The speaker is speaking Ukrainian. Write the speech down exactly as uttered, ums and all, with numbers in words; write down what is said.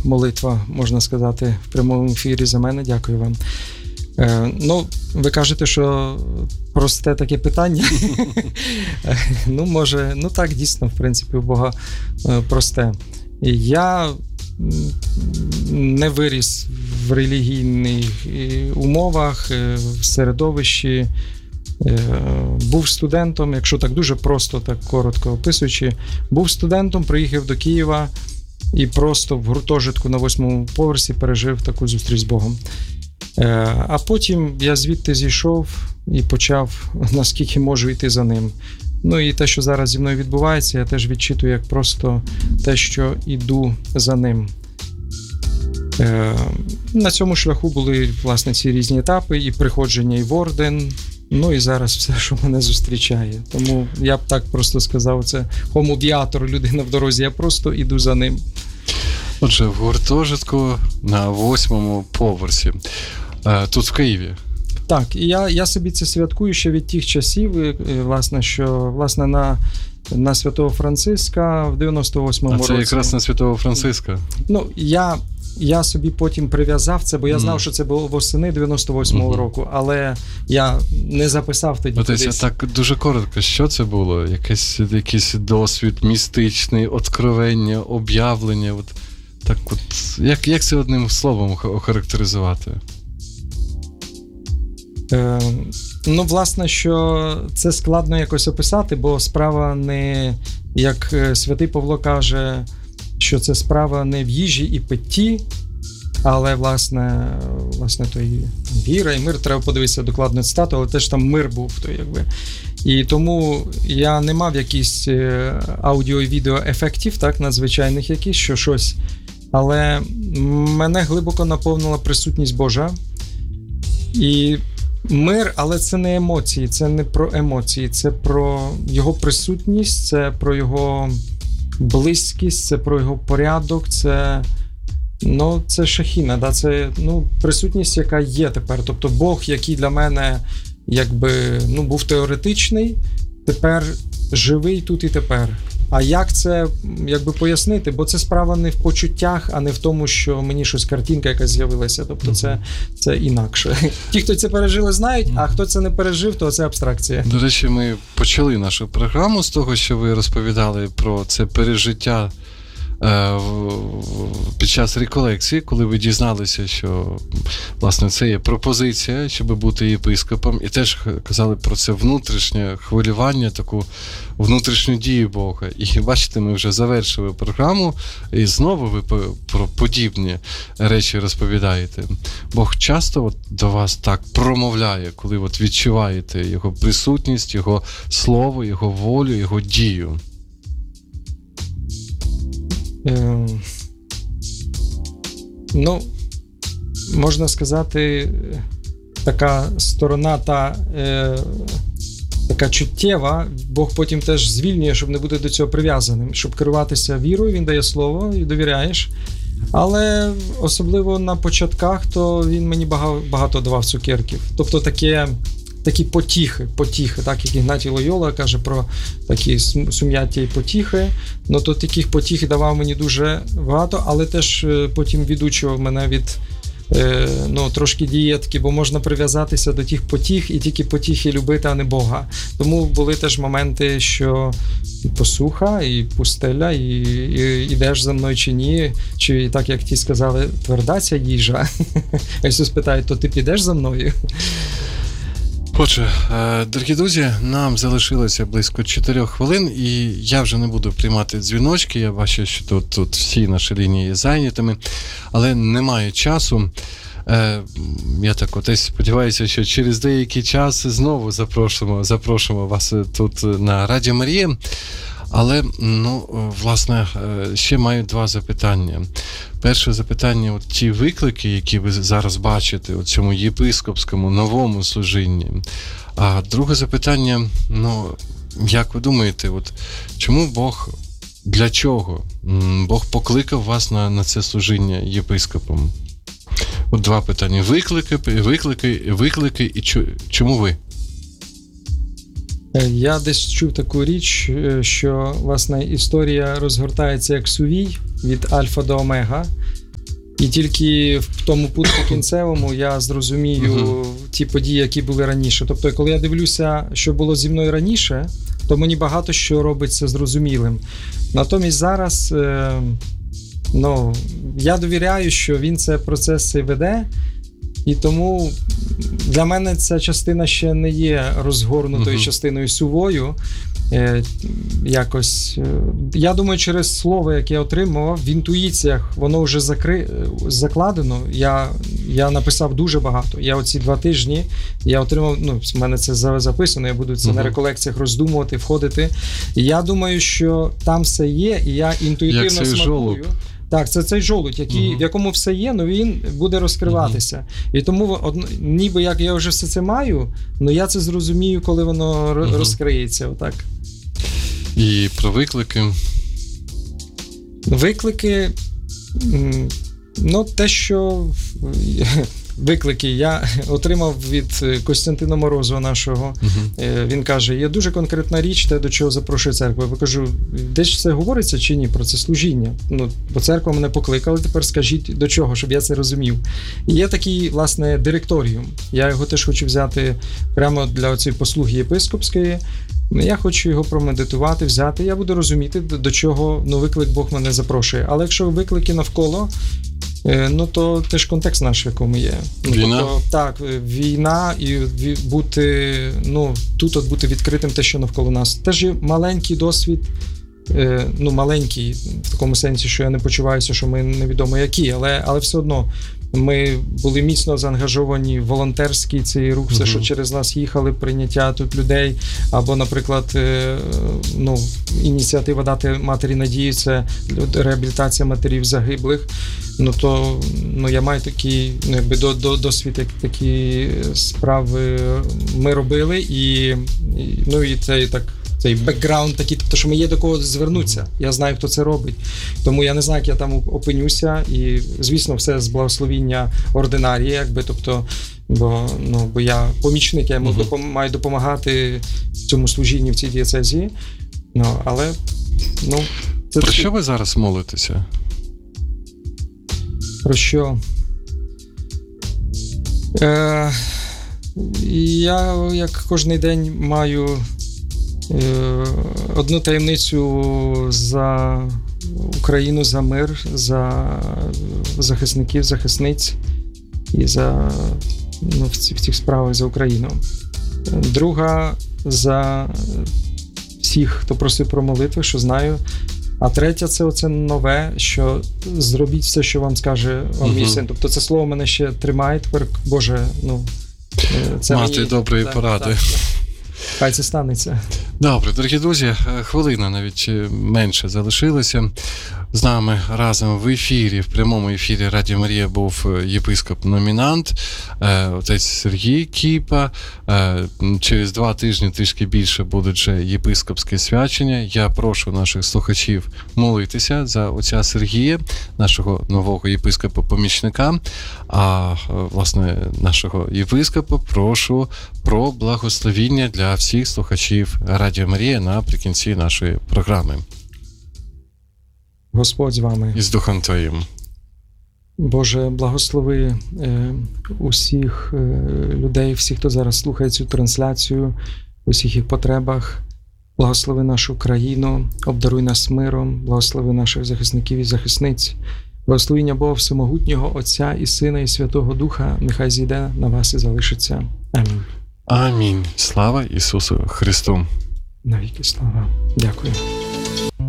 молитва, можна сказати, в прямому ефірі за мене. Дякую вам. Е, ну, ви кажете, що просте таке питання. Ну, може, ну так, дійсно, в принципі, у Бога просте. Я не виріс в релігійних умовах, в середовищі. Був студентом, якщо так дуже просто, так коротко описуючи, був студентом, приїхав до Києва і просто в гуртожитку на восьмому поверсі пережив таку зустріч з Богом. А потім я звідти зійшов і почав, наскільки можу, йти за ним. Ну і те, що зараз зі мною відбувається, я теж відчитую як просто те, що іду за ним. На цьому шляху були, власне, ці різні етапи, і приходження і в орден, ну і зараз все, що мене зустрічає. Тому я б так просто сказав, це homo viator, людина в дорозі, я просто іду за ним. Отже, в гуртожитку на восьмому поверсі, тут в Києві. Так, і я, я собі це святкую ще від тих часів, власне, що, власне, на, на Святого Франциска в дев'яносто восьмому році. А це якраз на Святого Франциска? Ну, я... Я собі потім прив'язав це, бо я знав, mm. що це було восени дев'яносто восьмого mm-hmm. року, але я не записав тоді. Тобто я так дуже коротко, що це було? Якийсь, якийсь досвід містичний, откровення, об'явлення? От, так от, як, як це одним словом охарактеризувати? Е, ну, власне, що це складно якось описати, бо справа не, як святий Павло каже, що це справа не в їжі і питті, але, власне, власне, то і віра, і мир, треба подивитися докладно цитату, але теж там мир був, то якби. І тому я не мав якісь аудіо- і відеоефектів, так, надзвичайних якісь, що щось, але мене глибоко наповнила присутність Божа. І мир, але це не емоції, це не про емоції, це про його присутність, це про його близькість, це про його порядок, це, ну, це шахіна, да? Це, ну, присутність, яка є тепер. Тобто Бог, який для мене якби, ну, був теоретичний, тепер живий тут і тепер. А як це якби пояснити? Бо це справа не в почуттях, а не в тому, що мені щось картинка якась з'явилася. Тобто це, це інакше. Ті, хто це пережили, знають, а хто це не пережив, то це абстракція. До речі, ми почали нашу програму з того, що ви розповідали про це пережиття е, під час реколекції, коли ви дізналися, що, власне, це є пропозиція, щоб бути єпископом, і теж казали про це внутрішнє хвилювання, таку внутрішню дію Бога. І бачите, ми вже завершили програму, і знову ви про подібні речі розповідаєте. Бог часто от до вас так промовляє, коли от відчуваєте його присутність, його слово, його волю, його дію. Е, ну, можна сказати, така сторона та е, така чуттєва, Бог потім теж звільнює, щоб не бути до цього прив'язаним, щоб керуватися вірою, він дає слово і довіряєш. Але особливо на початках, то він мені багато, багато давав цукерків. Тобто таке, такі потіхи, потіхи, так, як Ігнатій Лойола каже про такі сум'яття і потіхи. Ну, то таких потіх давав мені дуже багато, але теж потім відучував мене від ну, трошки дієтки, бо можна прив'язатися до тих потіх і тільки потіхи любити, а не Бога. Тому були теж моменти, що і посуха, і пустеля, і, і ідеш за мною чи ні, чи так, як ті сказали, тверда ця їжа. А Ісус питає, то ти підеш за мною? Отже, дорогі друзі, нам залишилося близько чотирьох хвилин, і я вже не буду приймати дзвіночки, я бачу, що тут, тут всі наші лінії є зайнятими, але немає часу. Я так от сподіваюся, що через деякий час знову запрошуємо, запрошуємо вас тут на Радіо Марія. Але, ну, власне, ще маю два запитання. Перше запитання, от ті виклики, які ви зараз бачите у цьому єпископському новому служінні. А друге запитання, ну, як ви думаєте, от чому Бог, для чого Бог покликав вас на, на це служіння єпископом? От два питання. Виклики, виклики, виклики і чому ви? Я десь чув таку річ, що, власне, історія розгортається як сувій від альфа до омега. І тільки в тому пункті кінцевому я зрозумію uh-huh. ті події, які були раніше. Тобто, коли я дивлюся, що було зі мною раніше, то мені багато що робиться зрозумілим. Натомість зараз, е, ну, я довіряю, що він це процес цей веде, і тому для мене ця частина ще не є розгорнутою uh-huh. частиною сувою. Е, якось, е, я думаю, через слово, яке я отримував, в інтуїціях воно вже закри... закладено. Я, я написав дуже багато. Я оці два тижні, я отримав, ну, в мене це записано, я буду це uh-huh. на реколекціях роздумувати, входити. І я думаю, що там все є, і я інтуїтивно смакую. Жолоб. Так, це цей жолудь, який, uh-huh. в якому все є, але він буде розкриватися. Uh-huh. І тому, од, ніби як я вже все це маю, але я це зрозумію, коли воно uh-huh. розкриється. Отак. І про виклики? Виклики, ну, те, що виклики я отримав від Костянтина Морозова нашого. Uh-huh. Він каже, є дуже конкретна річ, те, до чого запрошує церква. Я кажу, десь це говориться чи ні про це служіння? Ну, бо церква мене покликала, тепер скажіть, до чого, щоб я це розумів. І є такий, власне, директоріум. Я його теж хочу взяти прямо для цієї послуги єпископської. Я хочу його промедитувати, взяти. Я буду розуміти, до чого, ну, виклик Бог мене запрошує. Але якщо виклики навколо, ну, то теж контекст наш, в якому є. Ну, війна? Тобто, так, війна і бути, ну, тут от бути відкритим те, що навколо нас. Теж є маленький досвід, ну, маленький, в такому сенсі, що я не почуваюся, що ми невідомо які, але, але все одно ми були міцно заангажовані в волонтерський цей рух, все, uh-huh. що через нас їхали, прийняття тут людей, або, наприклад, ну, ініціатива «Дати матері надію» – це реабілітація матерів загиблих. Ну, то, ну, я маю такі, ну, якби, до, до, досвід, як такі справи ми робили, і, і ну, і це і так, цей бекграунд такий, тобто, що ми є до кого звернутися. Я знаю, хто це робить. Тому я не знаю, як я там опинюся. І, звісно, все з благословіння ординарії, якби, тобто, бо, ну, бо я помічник, я йому uh-huh. допом- маю допомагати в цьому служінні, в цій дієцезії. Ну, але, ну... Це Про такі... що ви зараз молитеся? Про що? Е, я, як кожен день, маю е, одну таємницю за Україну, за мир, за захисників, захисниць і за, ну, в, ці, в цих справах за Україну. Друга за всіх, хто просив про молитви, що знаю. А третя – це оце нове, що зробіть все, що вам скаже вам мій uh-huh. син. Тобто це слово мене ще тримає, тепер, Боже, ну... Це мати мені... доброї так, поради. Так, так. Хай це станеться. Добре, дорогі друзі, хвилина навіть менше залишилася. З нами разом в ефірі, в прямому ефірі Радіо Марія був єпископ-номінант, отець Сергій Кіпа. Через два тижні, трішки більше, буде вже єпископське свячення. Я прошу наших слухачів молитися за отця Сергія, нашого нового єпископа-помічника. А, власне, нашого єпископа прошу про благословіння для всіх слухачів Радіо Марія наприкінці нашої програми. Господь з вами. І з Духом Твоїм. Боже, благослови е, усіх е, людей, всіх, хто зараз слухає цю трансляцію, усіх їх потребах. Благослови нашу країну, обдаруй нас миром, благослови наших захисників і захисниць. Благословіння Бога Всемогутнього, Отця і Сина і Святого Духа, нехай зійде на вас і залишиться. Амінь. Амінь. Слава Ісусу Христу. Навіки слава. Дякую.